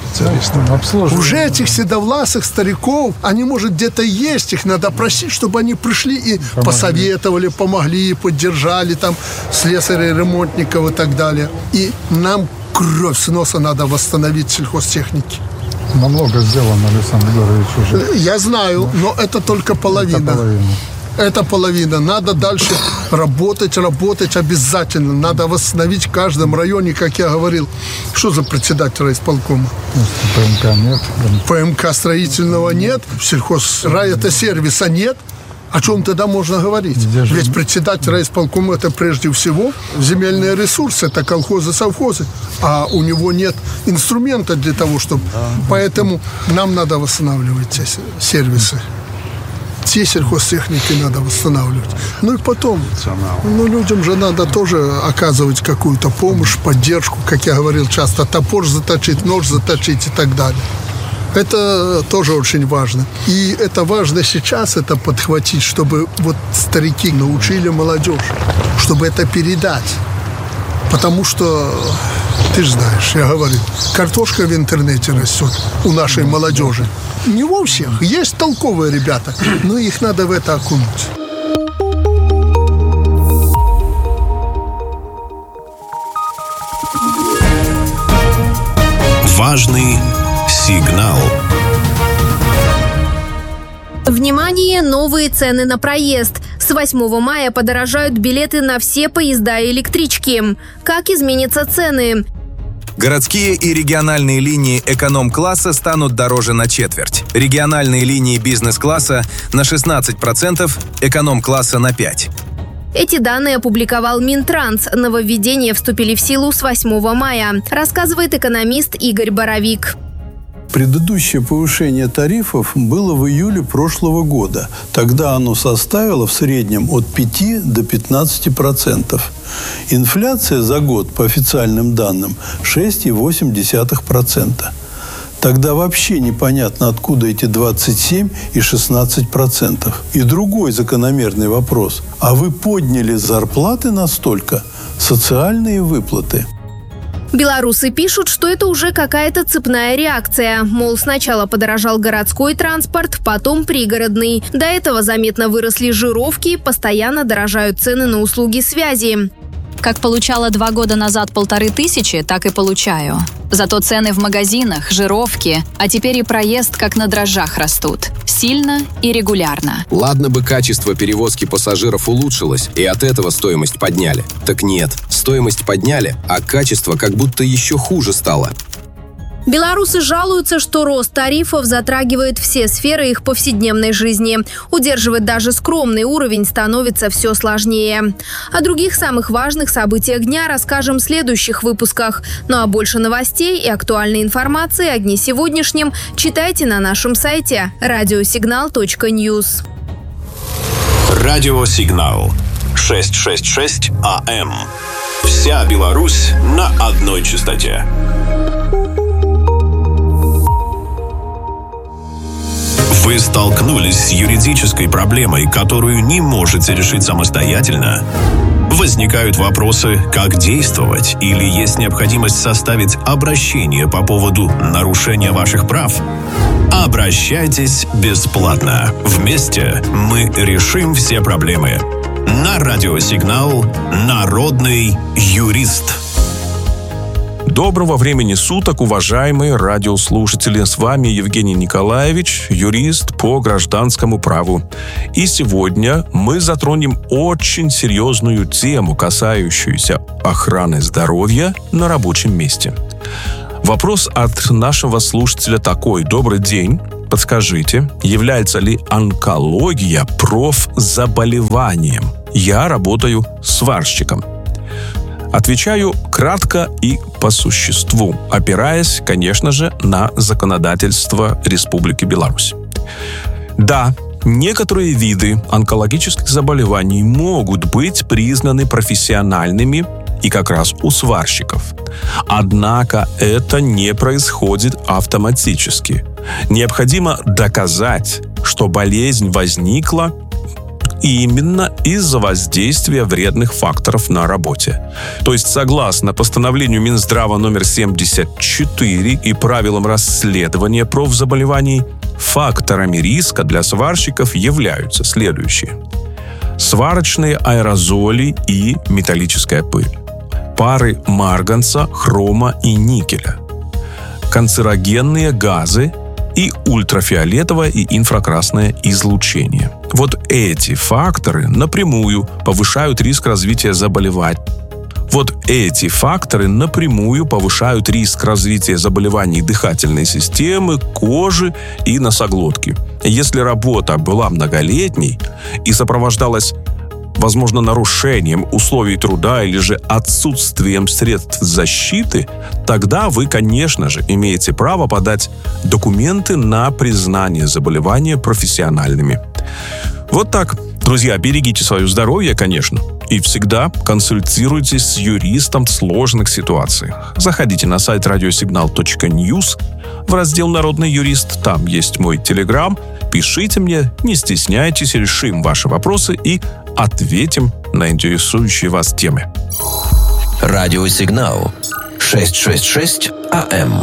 Уже этих седовласых стариков, они, может, где-то есть, их надо просить, чтобы они пришли и посоветовали, помогли, поддержали там слесарей, ремонтников и так далее. И нам кровь с носа надо восстановить сельхозтехники. Много сделано, Александр Григорьевич, уже. Я знаю, но это только половина. Это половина. Надо дальше работать обязательно. Надо восстановить в каждом районе, как я говорил. Что за председатель райисполкома? ПМК нет. ПМК строительного нет. Сельхозрай это сервиса нет. О чем тогда можно говорить? Ведь председатель райисполкома это прежде всего земельные ресурсы, это колхозы, совхозы. А у него нет инструмента для того, чтобы... Поэтому нам надо восстанавливать эти сервисы. Те сельхозтехники надо восстанавливать. Ну и потом, людям же надо тоже оказывать какую-то помощь, поддержку, как я говорил часто, топор заточить, нож заточить и так далее. Это тоже очень важно. И это важно сейчас, это подхватить, чтобы вот старики научили молодежь, чтобы это передать. Потому что, ты же знаешь, я говорю, картошка в интернете растет у нашей молодежи. Не у всех. Есть толковые ребята, но их надо в это окунуть. Важный сигнал. Внимание, новые цены на проезд. С 8 мая подорожают билеты на все поезда и электрички. Как изменятся цены? Городские и региональные линии эконом-класса станут дороже на четверть. Региональные линии бизнес-класса на 16%, эконом-класса на 5%. Эти данные опубликовал Минтранс. Нововведения вступили в силу с 8 мая, рассказывает экономист Игорь Боровик. Предыдущее повышение тарифов было в июле прошлого года. Тогда оно составило в среднем от 5 до 15%. Инфляция за год, по официальным данным, 6,8%. Тогда вообще непонятно, откуда эти 27 и 16%. И другой закономерный вопрос. А вы подняли зарплаты настолько? Социальные выплаты? Белорусы пишут, что это уже какая-то цепная реакция. Мол, сначала подорожал городской транспорт, потом пригородный. До этого заметно выросли жировки, постоянно дорожают цены на услуги связи. Как получала 2 года назад 1500, так и получаю. Зато цены в магазинах, жировки, а теперь и проезд как на дрожжах растут. Сильно и регулярно. Ладно бы качество перевозки пассажиров улучшилось, и от этого стоимость подняли. Так нет, стоимость подняли, а качество как будто еще хуже стало. Белорусы жалуются, что рост тарифов затрагивает все сферы их повседневной жизни. Удерживать даже скромный уровень становится все сложнее. О других самых важных событиях дня расскажем в следующих выпусках. Ну а больше новостей и актуальной информации о дне сегодняшнем читайте на нашем сайте radiosignal.news. Радиосигнал 666 АМ. Вся Беларусь на одной частоте. Вы столкнулись с юридической проблемой, которую не можете решить самостоятельно? Возникают вопросы, как действовать, или есть необходимость составить обращение по поводу нарушения ваших прав? Обращайтесь бесплатно. Вместе мы решим все проблемы. На радиосигнал «Народный юрист». Доброго времени суток, уважаемые радиослушатели. С вами Евгений Николаевич, юрист по гражданскому праву. И сегодня мы затронем очень серьезную тему, касающуюся охраны здоровья на рабочем месте. Вопрос от нашего слушателя такой. Добрый день. Подскажите, является ли онкология профзаболеванием? Я работаю сварщиком. Отвечаю кратко и по существу, опираясь, конечно же, на законодательство Республики Беларусь. Да, некоторые виды онкологических заболеваний могут быть признаны профессиональными и как раз у сварщиков. Однако это не происходит автоматически. Необходимо доказать, что болезнь возникла именно из-за воздействия вредных факторов на работе. То есть, согласно постановлению Минздрава номер 74 и правилам расследования профзаболеваний, факторами риска для сварщиков являются следующие: сварочные аэрозоли и металлическая пыль, пары марганца, хрома и никеля, канцерогенные газы и ультрафиолетовое и инфракрасное излучение. Вот эти факторы напрямую повышают риск развития заболеваний. заболеваний дыхательной системы, кожи и носоглотки. Если работа была многолетней и сопровождалась, возможно, нарушением условий труда или же отсутствием средств защиты, тогда вы, конечно же, имеете право подать документы на признание заболевания профессиональными. Вот так. Друзья, берегите свое здоровье, конечно, и всегда консультируйтесь с юристом в сложных ситуациях. Заходите на сайт radiosignal.news в раздел «Народный юрист». Там есть мой телеграм. Пишите мне, не стесняйтесь, решим ваши вопросы и ответим на интересующие вас темы. Радиосигнал 666 АМ.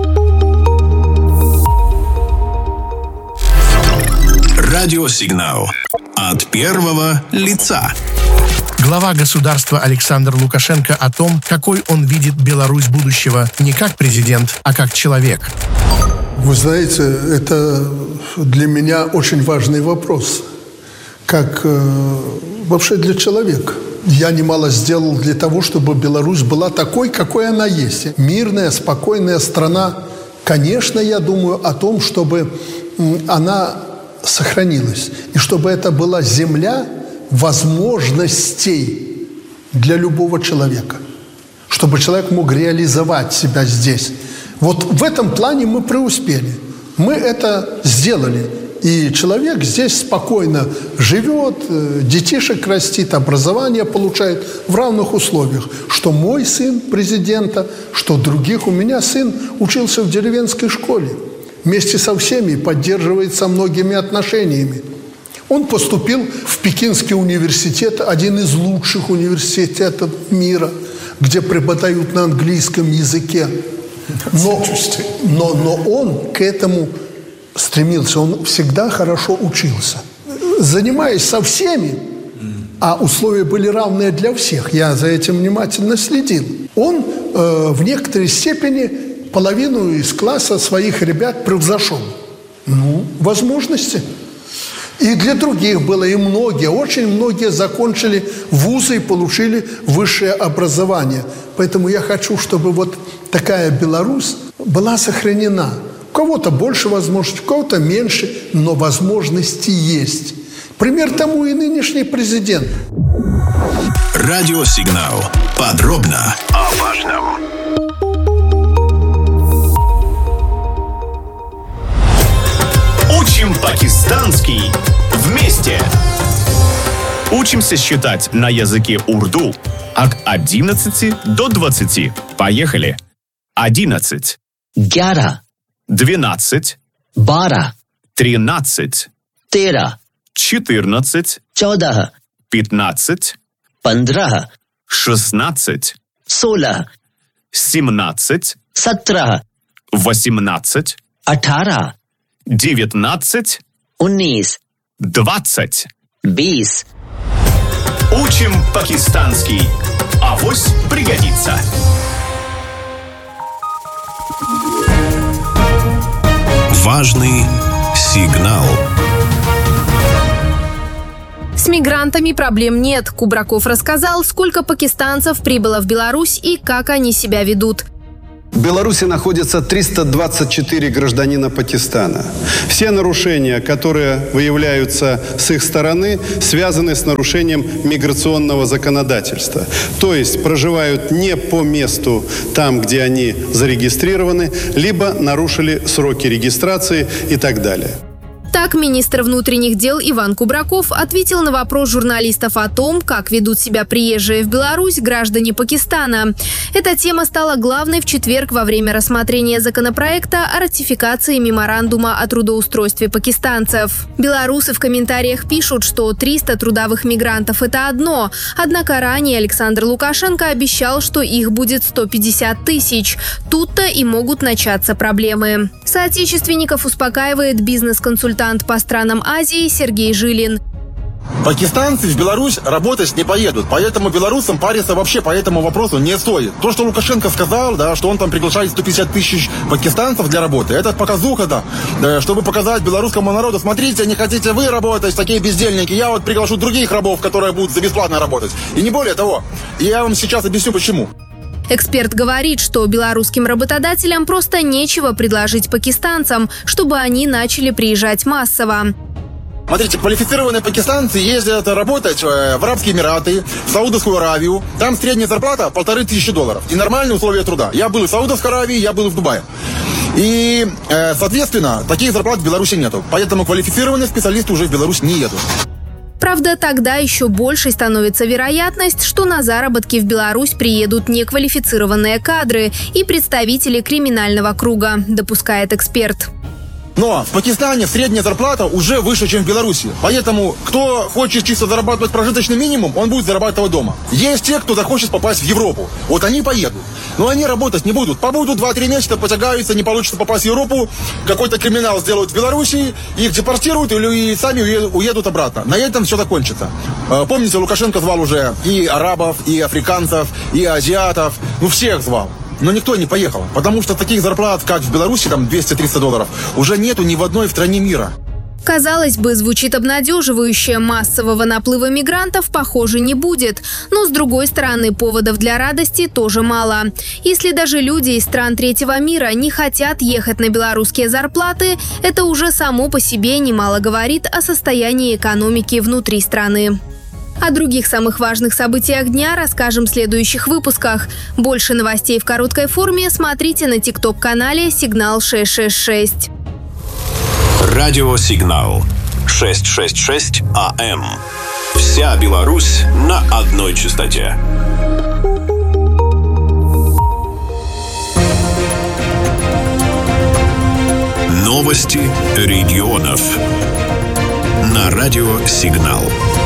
Радиосигнал от первого лица. Глава государства Александр Лукашенко о том, какой он видит Беларусь будущего не как президент, а как человек. Вы знаете, это для меня очень важный вопрос. Как вообще для человека. Я немало сделал для того, чтобы Беларусь была такой, какой она есть. Мирная, спокойная страна. Конечно, я думаю о том, чтобы она сохранилась. И чтобы это была земля возможностей для любого человека. Чтобы человек мог реализовать себя здесь. Вот в этом плане мы преуспели. Мы это сделали. И человек здесь спокойно живет, детишек растит, образование получает в равных условиях. Что мой сын президента, что других. У меня сын учился в деревенской школе. Вместе со всеми поддерживается многими отношениями. Он поступил в Пекинский университет, один из лучших университетов мира, где преподают на английском языке. Но он к этому стремился, он всегда хорошо учился. Занимаясь со всеми, а условия были равные для всех, я за этим внимательно следил, он в некоторой степени половину из класса своих ребят превзошел. Возможности. И для других было, и многие, очень многие закончили вузы и получили высшее образование. Поэтому я хочу, чтобы вот такая Беларусь была сохранена. У кого-то больше возможностей, у кого-то меньше, но возможности есть. Пример тому и нынешний президент. Радиосигнал. Подробно о важном. Учим пакистанский вместе. Учимся считать на языке урду от 11 до 20. Поехали. 11. 11. 12. 12. 13. 13. 14. 14. 15. 15, 16, 16, 17, 17, 18, 18, 19, 19, 20. 20. Учим пакистанский. Авось пригодится. Важный сигнал. С мигрантами проблем нет. Кубраков рассказал, сколько пакистанцев прибыло в Беларусь и как они себя ведут. В Беларуси находится 324 гражданина Пакистана. Все нарушения, которые выявляются с их стороны, связаны с нарушением миграционного законодательства. То есть проживают не по месту там, где они зарегистрированы, либо нарушили сроки регистрации и так далее. Так, министр внутренних дел Иван Кубраков ответил на вопрос журналистов о том, как ведут себя приезжие в Беларусь граждане Пакистана. Эта тема стала главной в четверг во время рассмотрения законопроекта о ратификации меморандума о трудоустройстве пакистанцев. Белорусы в комментариях пишут, что 300 трудовых мигрантов – это одно. Однако ранее Александр Лукашенко обещал, что их будет 150 тысяч. Тут-то и могут начаться проблемы. Соотечественников успокаивает бизнес-консультант по странам Азии Сергей Жилин. Пакистанцы в Беларусь работать не поедут, поэтому белорусам париться вообще по этому вопросу не стоит. То, что Лукашенко сказал, да, что он там приглашает 150 тысяч пакистанцев для работы, это показуха, да, чтобы показать белорусскому народу: смотрите, не хотите вы работать, такие бездельники, я вот приглашу других рабов, которые будут за бесплатно работать. И не более того. И я вам сейчас объясню, почему. Эксперт говорит, что белорусским работодателям просто нечего предложить пакистанцам, чтобы они начали приезжать массово. Смотрите, квалифицированные пакистанцы ездят работать в Арабские Эмираты, в Саудовскую Аравию. Там средняя зарплата $1500. И нормальные условия труда. Я был в Саудовской Аравии, я был в Дубае. И, соответственно, таких зарплат в Беларуси нету. Поэтому квалифицированные специалисты уже в Беларусь не едут. Правда, тогда еще большей становится вероятность, что на заработки в Беларусь приедут неквалифицированные кадры и представители криминального круга, допускает эксперт. Но в Пакистане средняя зарплата уже выше, чем в Беларуси. Поэтому, кто хочет чисто зарабатывать прожиточный минимум, он будет зарабатывать дома. Есть те, кто захочет попасть в Европу. Вот они поедут. Но они работать не будут. Побудут 2-3 месяца, потягаются, не получится попасть в Европу. Какой-то криминал сделают в Беларуси, их депортируют и сами уедут обратно. На этом все закончится. Помните, Лукашенко звал уже и арабов, и африканцев, и азиатов. Ну, всех звал. Но никто не поехал, потому что таких зарплат, как в Беларуси, там $200-300, уже нету ни в одной стране мира. Казалось бы, звучит обнадеживающе. Массового наплыва мигрантов, похоже, не будет. Но, с другой стороны, поводов для радости тоже мало. Если даже люди из стран третьего мира не хотят ехать на белорусские зарплаты, это уже само по себе немало говорит о состоянии экономики внутри страны. О других самых важных событиях дня расскажем в следующих выпусках. Больше новостей в короткой форме смотрите на тикток-канале «Сигнал 666». Радиосигнал 666 АМ. Вся Беларусь на одной частоте. Новости регионов. На радиосигнал.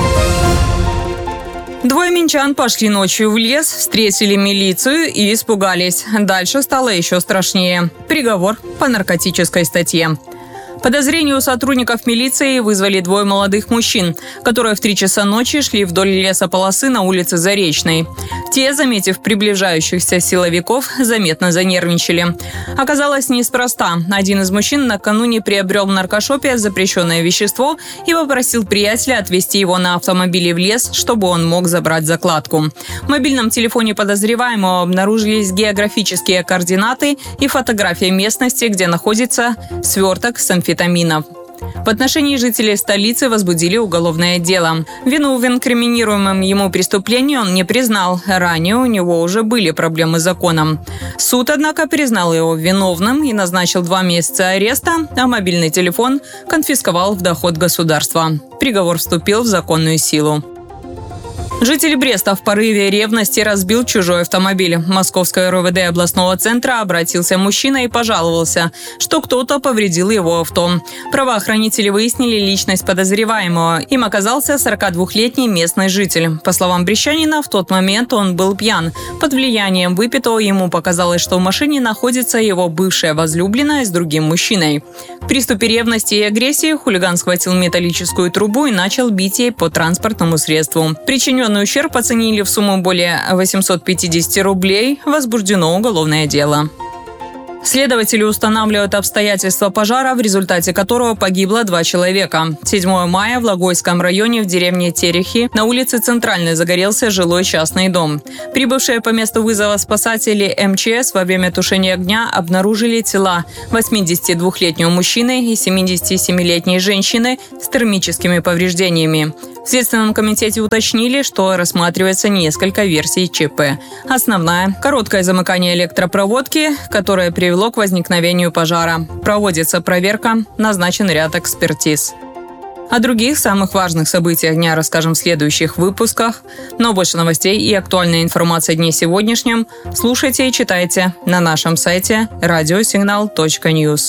Двое минчан пошли ночью в лес, встретили милицию и испугались. Дальше стало еще страшнее. Приговор по наркотической статье. Подозрению сотрудников милиции вызвали двое молодых мужчин, которые в 3 часа ночи шли вдоль лесополосы на улице Заречной. Те, заметив приближающихся силовиков, заметно занервничали. Оказалось, неспроста. Один из мужчин накануне приобрел в наркошопе запрещенное вещество и попросил приятеля отвезти его на автомобиле в лес, чтобы он мог забрать закладку. В мобильном телефоне подозреваемого обнаружились географические координаты и фотография местности, где находится сверток с амфетаминов. В отношении жителей столицы возбудили уголовное дело. Вину в инкриминируемом ему преступлении он не признал. Ранее у него уже были проблемы с законом. Суд, однако, признал его виновным и назначил 2 месяца ареста, а мобильный телефон конфисковал в доход государства. Приговор вступил в законную силу. Житель Бреста в порыве ревности разбил чужой автомобиль. В Московское РОВД областного центра обратился мужчина и пожаловался, что кто-то повредил его авто. Правоохранители выяснили личность подозреваемого. Им оказался 42-летний местный житель. По словам брестчанина, в тот момент он был пьян. Под влиянием выпитого ему показалось, что в машине находится его бывшая возлюбленная с другим мужчиной. В приступе ревности и агрессии хулиган схватил металлическую трубу и начал бить ей по транспортному средству. Причиненный ущерб оценили в сумму более 850 рублей. Возбуждено уголовное дело. Следователи устанавливают обстоятельства пожара, в результате которого погибло 2 человека. 7 мая в Логойском районе в деревне Терехи на улице Центральной загорелся жилой частный дом. Прибывшие по месту вызова спасатели МЧС во время тушения огня обнаружили тела 82-летнего мужчины и 77-летней женщины с термическими повреждениями. В Следственном комитете уточнили, что рассматривается несколько версий ЧП. Основная – короткое замыкание электропроводки, которое привело к возникновению пожара. Проводится проверка, назначен ряд экспертиз. О других самых важных событиях дня расскажем в следующих выпусках. Но больше новостей и актуальной информации о дне сегодняшнем слушайте и читайте на нашем сайте radiosignal.news.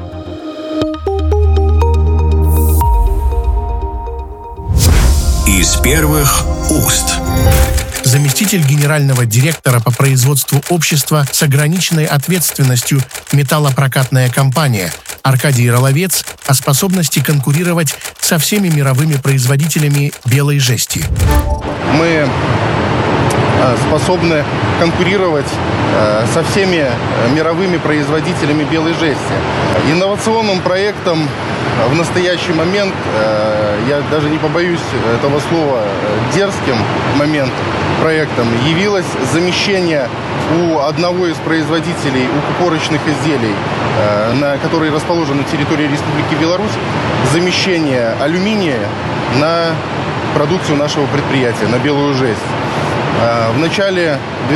Из первых уст. Заместитель генерального директора по производству общества с ограниченной ответственностью «Металлопрокатная компания» Аркадий Роловец о способности конкурировать со всеми мировыми производителями белой жести. Мы способны конкурировать со всеми мировыми производителями белой жести. Инновационным проектом в настоящий момент, я даже не побоюсь этого слова, дерзким проектом явилось замещение у одного из производителей упорочных изделий, который расположен на территории Республики Беларусь, замещение алюминия на продукцию нашего предприятия, на белую жесть. В начале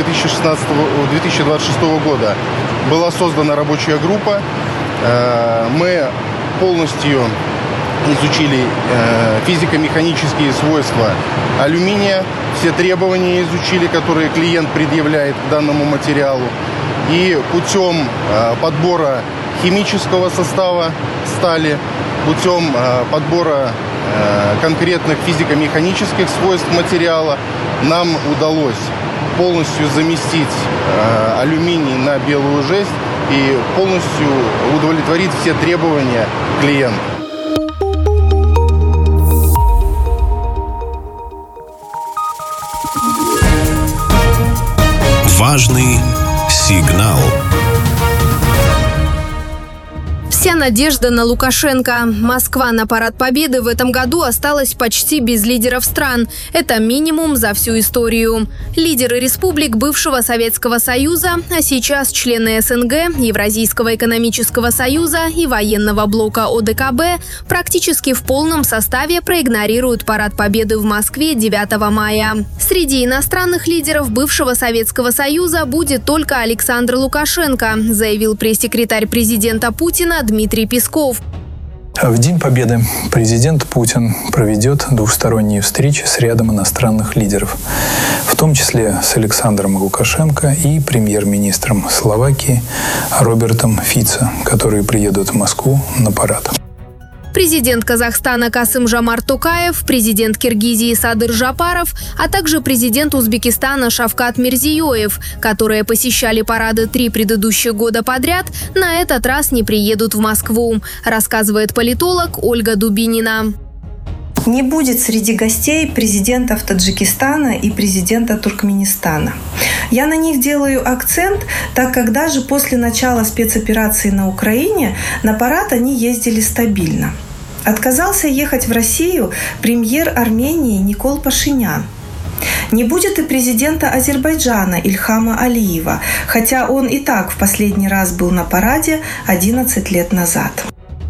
2026 года была создана рабочая группа. Мы полностью изучили физико-механические свойства алюминия, все требования изучили, которые клиент предъявляет к данному материалу. И путем подбора химического состава стали, путем подбора конкретных физико-механических свойств материала нам удалось полностью заместить алюминий на белую жесть и полностью удовлетворить все требования клиента. Важный сигнал. Вся надежда на Лукашенко. Москва на Парад Победы в этом году осталась почти без лидеров стран. Это минимум за всю историю. Лидеры республик бывшего Советского Союза, а сейчас члены СНГ, Евразийского экономического союза и военного блока ОДКБ практически в полном составе проигнорируют Парад Победы в Москве 9 мая. Среди иностранных лидеров бывшего Советского Союза будет только Александр Лукашенко, заявил пресс-секретарь президента Путина Дмитрий Песков. В День Победы президент Путин проведет двусторонние встречи с рядом иностранных лидеров, в том числе с Александром Лукашенко и премьер-министром Словакии Робертом Фицо, которые приедут в Москву на парад. Президент Казахстана Касым-Жомарт Токаев, президент Киргизии Садыр Жапаров, а также президент Узбекистана Шавкат Мирзиёев, которые посещали парады 3 предыдущих года подряд, на этот раз не приедут в Москву, рассказывает политолог Ольга Дубинина. Не будет среди гостей президентов Таджикистана и президента Туркменистана. Я на них делаю акцент, так как даже после начала спецоперации на Украине на парад они ездили стабильно. Отказался ехать в Россию премьер Армении Никол Пашинян. Не будет и президента Азербайджана Ильхама Алиева, хотя он и так в последний раз был на параде 11 лет назад. То,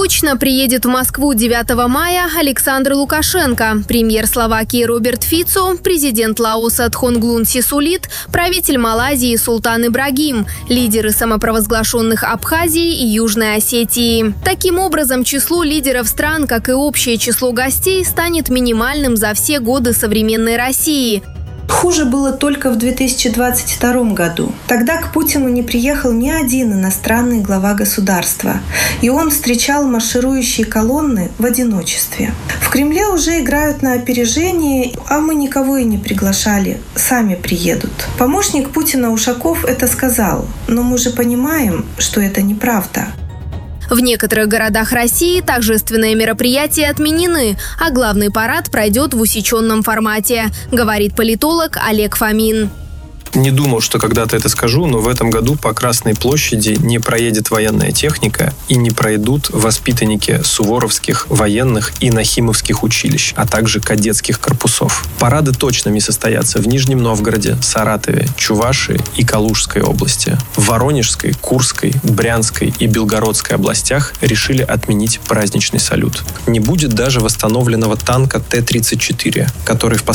Очно приедет в Москву 9 мая Александр Лукашенко, премьер Словакии Роберт Фицо, президент Лаоса Тхонглун Сисулит, правитель Малайзии Султан Ибрагим, лидеры самопровозглашенных Абхазии и Южной Осетии. Таким образом, число лидеров стран, как и общее число гостей, станет минимальным за все годы современной России. Хуже было только в 2022 году. Тогда к Путину не приехал ни один иностранный глава государства, и он встречал марширующие колонны в одиночестве. В Кремле уже играют на опережение, а мы никого и не приглашали, сами приедут. Помощник Путина Ушаков это сказал, но мы же понимаем, что это неправда. В некоторых городах России торжественные мероприятия отменены, а главный парад пройдет в усеченном формате, говорит политолог Олег Фомин. Не думал, что когда-то это скажу, но в этом году по Красной площади не проедет военная техника и не пройдут воспитанники суворовских, военных и нахимовских училищ, а также кадетских корпусов. Парады точно не состоятся в Нижнем Новгороде, Саратове, Чувашии и Калужской области. В Воронежской, Курской, Брянской и Белгородской областях решили отменить праздничный салют. Не будет даже восстановленного танка Т-34, который в